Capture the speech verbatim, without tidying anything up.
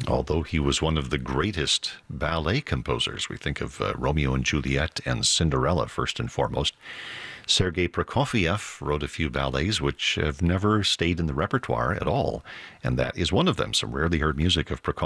although he was one of the greatest ballet composers. We think of uh, Romeo and Juliet and Cinderella first and foremost. Sergei Prokofiev wrote a few ballets which have never stayed in the repertoire at all, and that is one of them, some rarely heard music of Prokofiev.